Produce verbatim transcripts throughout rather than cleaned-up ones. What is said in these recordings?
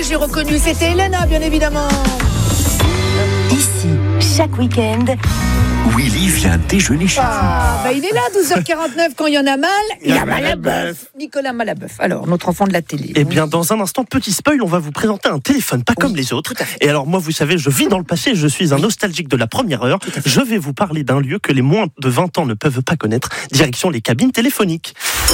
j'ai reconnu, c'était Elena, bien évidemment. Ici, chaque week-end, Willy vient déjeuner chez Ah, bah il est là, douze heures quarante-neuf, quand il y en a mal, il y a mal à bœuf. Nicolas Malabeuf, alors, notre enfant de la télé. Eh bien, dans un instant, petit spoil, on va vous présenter un téléphone pas oui, comme les autres. Et alors, moi, vous savez, je vis dans le passé, je suis un nostalgique de la première heure. Je vais vous parler d'un lieu que les moins de vingt ans ne peuvent pas connaître, direction les cabines téléphoniques.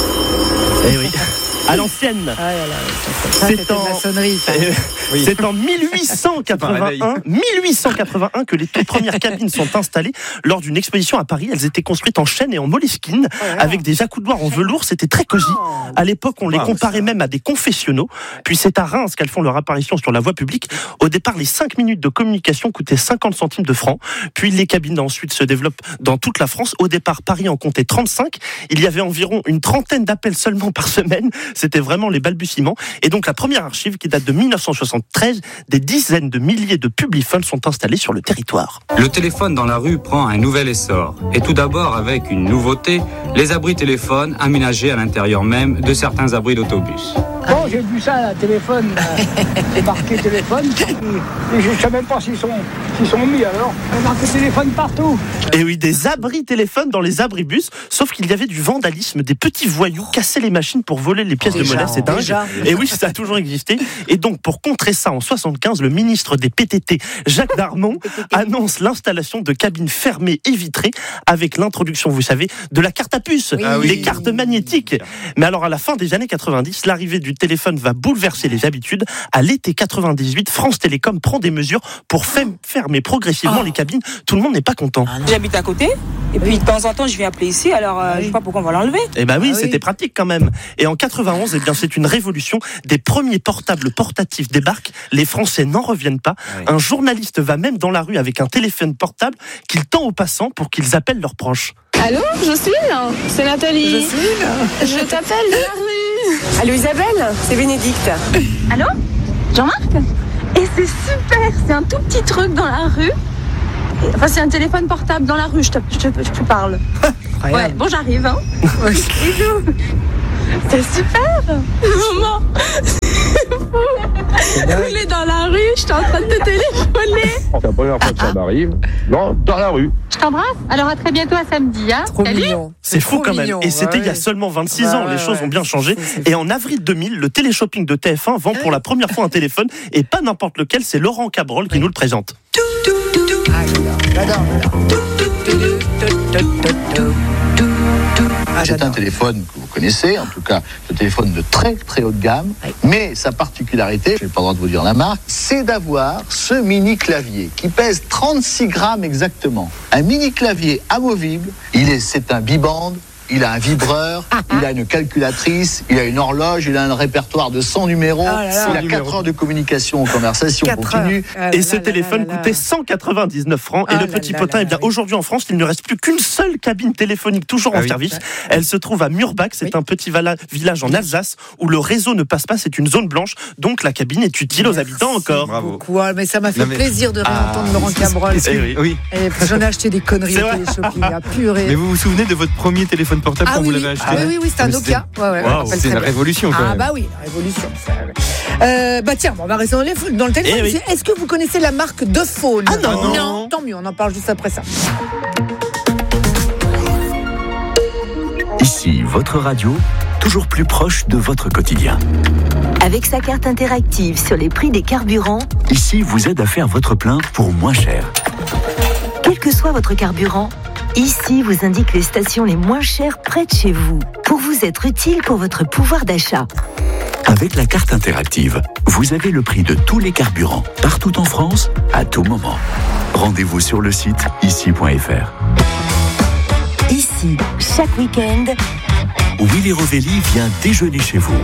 Eh oui. À l'ancienne. Ah là là, ça, c'est, en... la sonnerie, ça. Euh, oui. C'est en dix-huit cent quatre-vingt-un, dix-huit cent quatre-vingt-un que les toutes premières cabines sont installées lors d'une exposition à Paris. Elles étaient construites en chêne et en moleskine, oh là là. Avec des accoudoirs en velours. C'était très cosy. À l'époque, on les wow, comparait ça. même à des confessionnaux. Puis c'est à Reims qu'elles font leur apparition sur la voie publique. Au départ, les cinq minutes de communication coûtaient cinquante centimes de francs. Puis les cabines ensuite se développent dans toute la France. Au départ, Paris en comptait trente-cinq. Il y avait environ une trentaine d'appels seulement par semaine. C'était vraiment les balbutiements. Et donc la première archive, qui date de dix-neuf cent soixante-treize, des dizaines de milliers de publiphones sont installés sur le territoire. Le téléphone dans la rue prend un nouvel essor. Et tout d'abord avec une nouveauté, les abris téléphones aménagés à l'intérieur même de certains abris d'autobus. Bon, j'ai vu ça, là, téléphone, euh, marqué téléphone, et je ne sais même pas s'ils sont, s'ils sont mis alors. On a marqué téléphone partout. Et oui, des abris téléphones dans les abribus, sauf qu'il y avait du vandalisme, des petits voyous cassaient les machines pour voler les pièces déjà, de monnaie, c'est dingue. Déjà. Et oui, ça a toujours existé. Et donc, pour contrer ça, en soixante-quinze, le ministre des P T T, Jacques Darmon, annonce l'installation de cabines fermées et vitrées avec l'introduction, vous savez, de la carte à puce, oui. ah oui. les cartes magnétiques. Mais alors, à la fin des années quatre-vingt-dix, l'arrivée du téléphone va bouleverser les habitudes. À l'été quatre-vingt-dix-huit, France Télécom prend des mesures pour f- fermer progressivement oh. les cabines. Tout le monde n'est pas content. Ah J'habite à côté, et puis oui. de temps en temps, je viens appeler ici, alors euh, oui. je sais pas pourquoi on va l'enlever. Eh ben oui, ah c'était oui. pratique quand même. Et en quatre-vingt-onze, eh bien, c'est une révolution. Des premiers portables portatifs débarquent. Les Français n'en reviennent pas. Oui. Un journaliste va même dans la rue avec un téléphone portable qu'il tend aux passants pour qu'ils appellent leurs proches. Allô, Jocelyne ? C'est Nathalie. Jocelyne ? Je t'appelle de la rue. Allô Isabelle, c'est Bénédicte. Allô, Jean-Marc ? Et c'est super, c'est un tout petit truc dans la rue. Enfin, c'est un téléphone portable dans la rue, je te, je te, je te parle. Ouais, bon, j'arrive, hein. Bisous. C'est super. Maman, c'est fou. Il est dans la rue, je suis en train de te téléphoner. C'est la première fois que ça m'arrive. Non, dans la rue. Je t'embrasse. Alors à très bientôt à samedi. Hein. Trop Salut. mignon. C'est, c'est fou quand mignon. même. Et c'était ouais, il y a seulement vingt-six bah, ans. Les choses ouais, ont bien changé. C'est, c'est Et en avril deux mille, le téléshopping de T F un vend pour la première fois un téléphone. Et pas n'importe lequel, c'est Laurent Cabrol qui nous le présente. Ah, j'adore, Ah, c'est un téléphone que vous connaissez, en tout cas, un téléphone de très très haut de gamme. Oui. Mais sa particularité, je n'ai pas le droit de vous dire la marque, c'est d'avoir ce mini clavier qui pèse trente-six grammes exactement. Un mini clavier amovible, il est, c'est un biband. Il a un vibreur, il a une calculatrice, il a une horloge, il a un répertoire de cent numéros, oh là là, il a quatre heures de communication en conversation continue. Ah et ce là, téléphone là, là, là, coûtait cent quatre-vingt-dix-neuf francs. Ah et le petit là, potin, là, eh bien, aujourd'hui en France, il ne reste plus qu'une seule cabine téléphonique toujours ah en oui. service. Elle se trouve à Murbach, c'est oui. un petit vala- village en Alsace où le réseau ne passe pas, c'est une zone blanche, donc la cabine est utile Merci aux habitants encore. Bravo. Ah, mais ça m'a fait non, mais... plaisir de réentendre ah, Laurent Cabrol. Eh oui. oui. Et j'en ai acheté des conneries au téléshopping, à purée. Mais vous vous souvenez de votre premier téléphone portable ah, quand oui, vous l'avez acheté? Ah oui, oui, c'était un Nokia. Ouais, ouais, wow, c'est une révolution quand ah, même. Ah bah oui, la révolution. Ça... Euh, bah tiens, on va rester dans, les, dans le téléphone. Eh oui. Est-ce que vous connaissez la marque Dephone? Ah non, non. Non, tant mieux, on en parle juste après ça. Ici, votre radio, toujours plus proche de votre quotidien. Avec sa carte interactive sur les prix des carburants, Ici vous aide à faire votre plein pour moins cher. Quel que soit votre carburant, Ici vous indique les stations les moins chères près de chez vous, pour vous être utile pour votre pouvoir d'achat. Avec la carte interactive, vous avez le prix de tous les carburants, partout en France, à tout moment. Rendez-vous sur le site ici point f r. Ici, chaque week-end, Willy Rovelli vient déjeuner chez vous.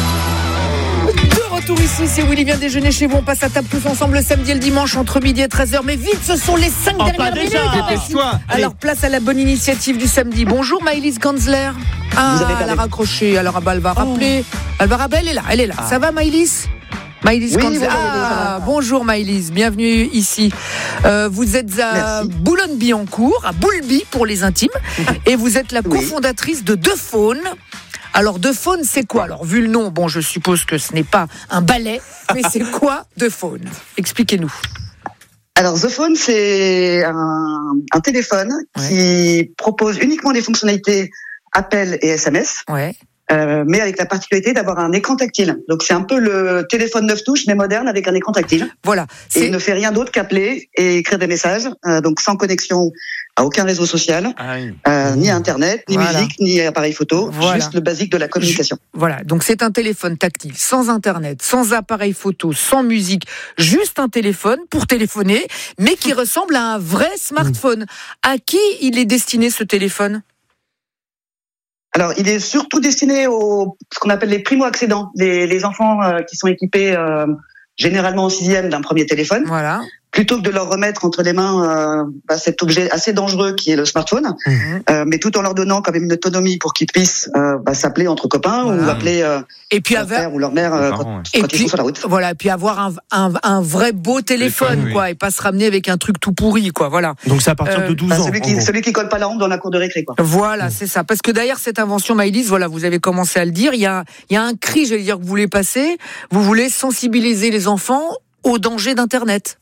De retour ici, c'est Willy vient déjeuner chez vous. On passe à table tous ensemble le samedi et le dimanche entre midi et treize heures. Mais vite, ce sont les cinq oh, dernières minutes. Dépêche-toi. Alors, place à la bonne initiative du samedi. Bonjour Maëlys Ganzler. Ah, elle a raccroché. Alors, bah, elle va rappeler. Oh. Elle va rappeler, elle est là. Elle est là. Ah. Ça va Maëlys? Maëlys oui, Ganzler. Ah, bonjour Maëlys, bienvenue ici. Euh, vous êtes à Merci. Boulogne-Billancourt, à Boulby pour les intimes, et vous êtes la oui. cofondatrice de Dephone. Alors, The Phone, c'est quoi? Alors, vu le nom, bon, je suppose que ce n'est pas un balai, mais c'est quoi The Phone? Expliquez-nous. Alors, The Phone, c'est un, un téléphone ouais. qui propose uniquement des fonctionnalités appel et S M S. Ouais. Euh, mais avec la particularité d'avoir un écran tactile. Donc c'est un peu le téléphone neuf touches, mais moderne avec un écran tactile. Voilà. Et il ne fait rien d'autre qu'appeler et écrire des messages, euh, donc sans connexion à aucun réseau social, ah oui. euh, ni Internet, ni voilà. musique, ni appareil photo, voilà. juste le basique de la communication. Je, voilà, donc c'est un téléphone tactile, sans Internet, sans appareil photo, sans musique, juste un téléphone pour téléphoner, mais qui ressemble à un vrai smartphone. À qui il est destiné ce téléphone ? Alors, il est surtout destiné aux ce qu'on appelle les primo-accédants, les, les enfants euh, qui sont équipés euh, généralement en sixième d'un premier téléphone. Voilà. Plutôt que de leur remettre entre les mains euh, bah, cet objet assez dangereux qui est le smartphone, mmh. euh, mais tout en leur donnant quand même une autonomie pour qu'ils puissent euh, bah, s'appeler entre copains voilà. ou appeler euh, et puis leur avoir... père ou leur mère euh, quand, quand et ils puis, sont sur la route. Voilà, et puis avoir un, un, un vrai beau téléphone, téléphone quoi, oui. et pas se ramener avec un truc tout pourri, quoi. Voilà. Donc c'est à partir euh, de douze bah, ans. Celui qui, celui qui colle pas la honte dans la cour de récré, quoi. Voilà, mmh. c'est ça. Parce que derrière cette invention, Maëlys, voilà, vous avez commencé à le dire, il y a, il y a un cri, j'allais dire, que vous voulez passer. Vous voulez sensibiliser les enfants au danger d'Internet.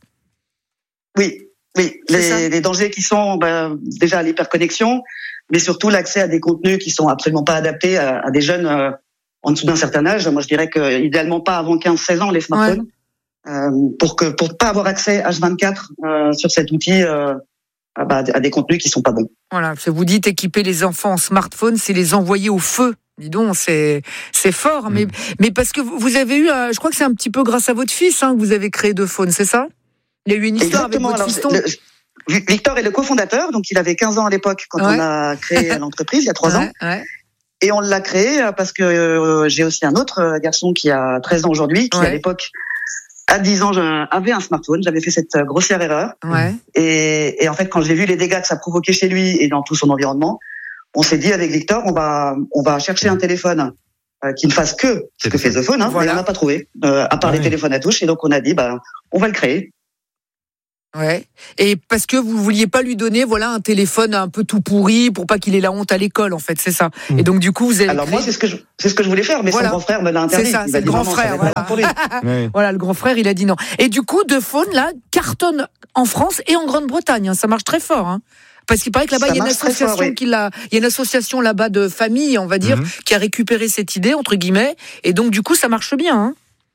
Oui, oui, les, les dangers qui sont ben, déjà l'hyperconnexion, mais surtout l'accès à des contenus qui sont absolument pas adaptés à, à des jeunes euh, en dessous d'un certain âge. Moi, je dirais que idéalement pas avant quinze seize ans les smartphones, ouais. euh, pour que pour pas avoir accès H vingt-quatre euh, sur cet outil euh, à, bah, à des contenus qui sont pas bons. Voilà, vous dites équiper les enfants en smartphone, c'est les envoyer au feu. Dis donc, c'est c'est fort, mmh. mais mais parce que vous avez eu, euh, je crois que c'est un petit peu grâce à votre fils hein, que vous avez créé The Phone, c'est ça? Il y a eu une histoire Exactement. avec votre Alors, fiston. Le, Victor est le cofondateur, donc il avait quinze ans à l'époque quand ouais. on a créé l'entreprise, il y a trois ouais, ans. Ouais. Et on l'a créé parce que euh, j'ai aussi un autre garçon qui a treize ans aujourd'hui, qui ouais. à l'époque, à dix ans, avait un smartphone. J'avais fait cette grossière erreur. Ouais. Et, et en fait, quand j'ai vu les dégâts que ça provoquait chez lui et dans tout son environnement, on s'est dit avec Victor, on va, on va chercher un téléphone euh, qui ne fasse que ce que fait The Phone, hein, voilà. mais on n'a pas trouvé, euh, à part ouais. les téléphones à touche. Et donc on a dit, bah, on va le créer. Ouais. Et parce que vous vouliez pas lui donner, voilà, un téléphone un peu tout pourri pour pas qu'il ait la honte à l'école, en fait, c'est ça. Mmh. Et donc du coup, vous avez. Alors créé... moi, c'est ce que je, c'est ce que je voulais faire, mais voilà. son grand frère me l'a interdit. C'est ça, il c'est le grand frère. Voilà. oui. voilà, le grand frère, il a dit non. Et du coup, The Phone là cartonne en France et en Grande-Bretagne. Hein, ça marche très fort. Hein. Parce qu'il paraît que là-bas, il y a une association fort, oui. qui l'a, il y a une association là-bas de famille, on va dire, mmh. qui a récupéré cette idée entre guillemets. Et donc du coup, ça marche bien. Hein.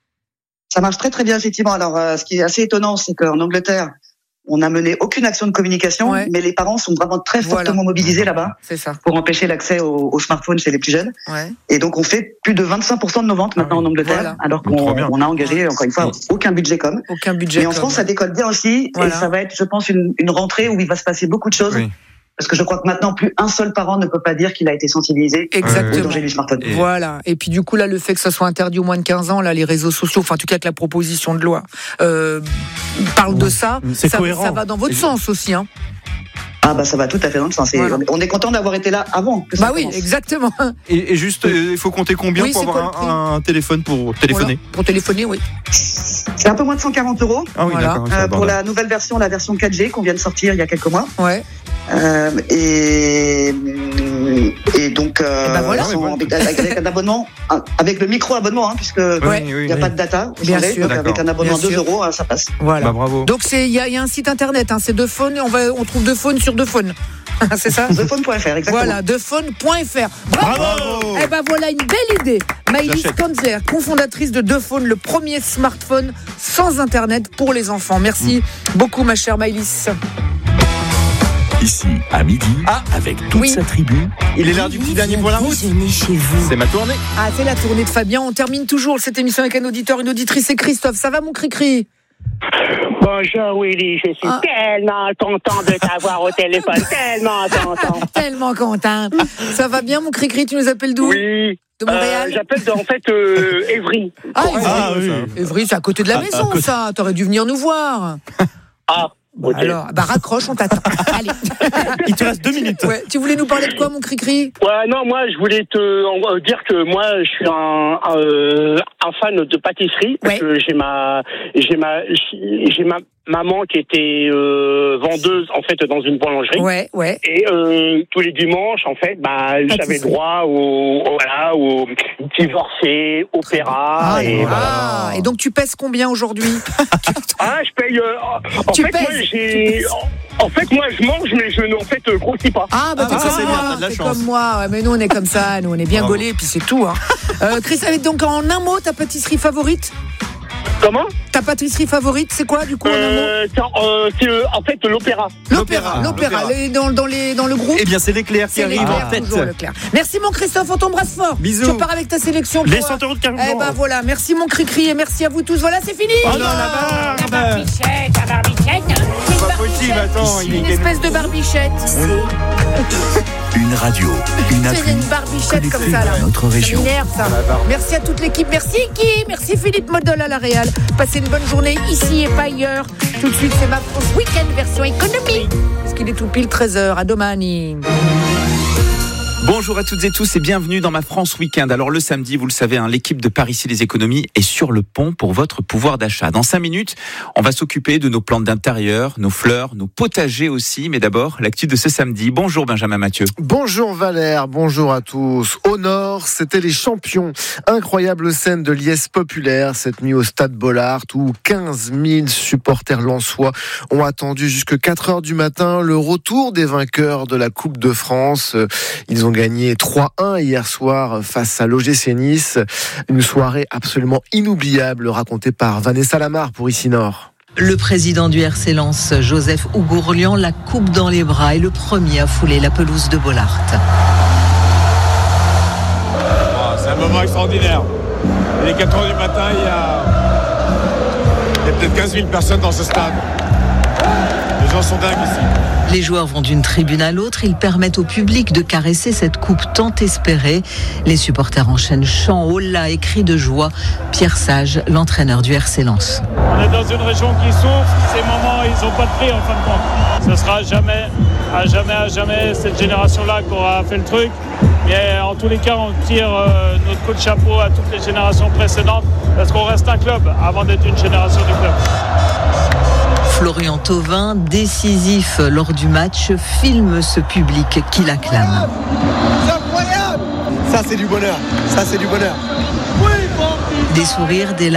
Ça marche très très bien effectivement. Alors, euh, ce qui est assez étonnant, c'est qu'en Angleterre, on n'a mené aucune action de communication, ouais. mais les parents sont vraiment très fortement voilà. mobilisés là-bas c'est ça. pour empêcher l'accès au, au smartphone chez les plus jeunes. Ouais. Et donc, on fait plus de vingt-cinq pour cent de nos ventes maintenant ah oui. en Angleterre, voilà. alors qu'on on a engagé, encore une fois, aucun budget com. Aucun budget Mais en France, ouais. ça décolle bien aussi, voilà. et ça va être, je pense, une, une rentrée où il va se passer beaucoup de choses. Oui. Parce que je crois que maintenant, plus un seul parent ne peut pas dire qu'il a été sensibilisé Exactement. au danger du smartphone. Et voilà. Et puis du coup, là, le fait que ça soit interdit au moins de quinze ans, là, les réseaux sociaux, enfin, en tout cas, que la proposition de loi euh, parle de ça, c'est ça, cohérent. Ça va dans votre et sens aussi, hein. Ah bah ça va tout à fait dans le sens. Voilà. On est content d'avoir été là avant. Que bah ça oui, commence. Exactement. Et, et juste, il euh, faut compter combien oui, pour avoir un, un téléphone pour téléphoner voilà. Pour téléphoner, oui. C'est un peu moins de cent quarante euros. Ah oui, voilà. d'accord. Euh, pour la nouvelle version, la version quatre G qu'on vient de sortir il y a quelques mois. Ouais. Euh, et et donc euh, et ben voilà. sont, avec, avec un abonnement, avec le micro abonnement, hein, puisque il ouais. n'y oui, a oui. pas de data. Bien sûr. Donc avec un abonnement deux euros, hein, ça passe. Voilà. Bah, bravo. Donc c'est il y, y a un site internet, hein, c'est The Phone. On va on trouve The Phone sur The Phone. C'est ça? The Phone point F R, exactement. Voilà, The Phone point F R. Bravo, Bravo. Eh ben voilà une belle idée. Maëlys Kanzler, cofondatrice de The Phone, le premier smartphone sans internet pour les enfants. Merci mmh. beaucoup, ma chère Maëlys. Ici, à midi, ah, avec toute oui. sa tribu. Il est l'heure du petit dernier pour la route. Chez vous. C'est ma tournée. Ah, c'est la tournée de Fabien. On termine toujours cette émission avec un auditeur, une auditrice. C'est Christophe. Ça va, mon cri-cri? Bonjour Willy, je suis ah. tellement content de t'avoir au téléphone, tellement content. Tellement content. Ça va bien, mon cri-cri? Tu nous appelles d'où? Oui. De Montréal? euh, J'appelle de, en fait euh, Évry. Ah, Évry, ah, oui. Évry, c'est à côté de la maison, ah, ça. T'aurais dû venir nous voir. Ah. Bon, okay. Alors, bah raccroche, on t'attend. Allez. Il te reste deux minutes. Ouais. Tu voulais nous parler de quoi, mon cri-cri? Ouais, non, moi, je voulais te euh, dire que moi, je suis un, un, un fan de pâtisserie. Parce ouais. que j'ai ma, j'ai ma, j'ai ma maman qui était euh, vendeuse en fait dans une boulangerie. Ouais, ouais. Et euh, tous les dimanches en fait, bah j'avais droit au, au voilà au divorcé, opéra ah, et ah, voilà. Et donc tu pèses combien aujourd'hui? Ah, je paye. Euh, en tu fait, pèses, moi j'ai. En fait, moi, je mange, mais je ne en fait, euh, grossis pas. Ah, bah, t'es ah, comme, moi, t'es comme moi. Ouais, mais nous, on est comme ça. Nous, on est bien oh. gaulés, et puis c'est tout. Hein. euh, Chris, donc, en un mot, ta pâtisserie favorite? Comment? Ta pâtisserie favorite, c'est quoi, du coup, en un mot? euh, euh, C'est euh, en fait l'opéra. L'opéra, l'opéra. Les, dans, dans, les, dans le groupe? Eh bien, c'est l'éclair qui arrive en tête. Merci, mon Christophe, on t'embrasse fort. Bisous. Tu pars avec ta sélection. Les cent euros de carburant. Eh ben voilà, merci, mon cri-cri, et merci à vous tous. Voilà, c'est fini. Oh non, la barbe. La barbichette, la barbichette. C'est pas possible, attends. Il est une espèce de barbichette. Une radio, une appli, c'est une barbichette comme ça, là. Notre région. Ça m'énerve, ça. Merci à toute l'équipe. Merci, Guy. Merci, Philippe Modol à la Réal. Passez une bonne journée ici et pas ailleurs. Tout de suite, c'est ma France Week-end version économie. Parce qu'il est tout pile treize heures. À domani. Bonjour à toutes et tous et bienvenue dans ma France Week-end. Alors le samedi, vous le savez, hein, l'équipe de Par ici les économies est sur le pont pour votre pouvoir d'achat. Dans cinq minutes, on va s'occuper de nos plantes d'intérieur, nos fleurs, nos potagers aussi. Mais d'abord, l'actu de ce samedi. Bonjour Benjamin Mathieu. Bonjour Valère, bonjour à tous. Au nord, c'était les champions. Incroyable scène de liesse populaire cette nuit au stade Bollaert où quinze mille supporters lensois ont attendu jusqu'à quatre heures du matin le retour des vainqueurs de la Coupe de France. Ils ont gagné trois un hier soir face à l'O G C Nice. Une soirée absolument inoubliable racontée par Vanessa Lamar pour Ici Nord. Le président du R C Lens, Joseph Ougourlian, la coupe dans les bras et le premier à fouler la pelouse de Bollaert. Oh, c'est un moment extraordinaire. Il est quatre heures du matin, il y a, il y a peut-être quinze mille personnes dans ce stade. Les gens sont dingues ici. Les joueurs vont d'une tribune à l'autre, ils permettent au public de caresser cette coupe tant espérée. Les supporters enchaînent chants, hollas et cris de joie. Pierre Sage, l'entraîneur du R C Lens. On est dans une région qui souffre, ces moments ils n'ont pas de prix en fin de compte. Ce sera jamais, à jamais, à jamais cette génération-là qui aura fait le truc. Mais en tous les cas, on tire euh, notre coup de chapeau à toutes les générations précédentes parce qu'on reste un club avant d'être une génération du club. Florian Thauvin, décisif lors du match, filme ce public qui l'acclame. C'est incroyable! Ça, c'est du bonheur. Ça, c'est du bonheur. Des sourires, des